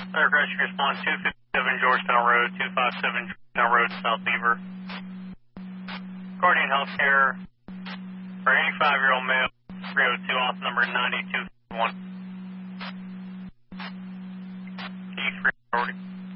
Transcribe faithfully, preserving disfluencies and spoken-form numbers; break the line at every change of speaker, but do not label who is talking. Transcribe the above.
Aircraft response two fifty-seven Georgetown Road, two fifty-seven Georgetown Road, South Beaver. Guardian Healthcare for eighty-five-year-old male, three oh two, off number ninety-two one. Key three forty.